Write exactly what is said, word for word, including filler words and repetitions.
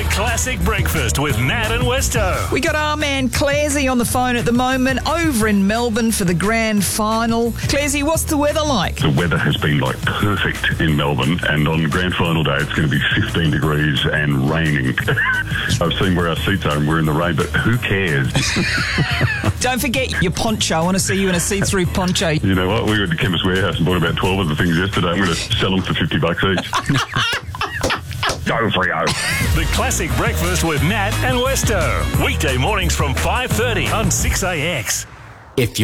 Classic Breakfast with Nat and Westo. We got our man Claresy on the phone at the moment over in Melbourne for the grand final. Claresy, what's the weather like? The weather has been like perfect in Melbourne, and on grand final day it's going to be fifteen degrees and raining. I've seen where our seats are and we're in the rain, but who cares? Don't forget your poncho. I want to see you in a see-through poncho. You know what? We went to Chemist Warehouse and bought about twelve of the things yesterday. I'm going to sell them for fifty bucks each. Go Freo. The Classic Breakfast with Nat and Westo. Weekday mornings from five thirty on six A X. If you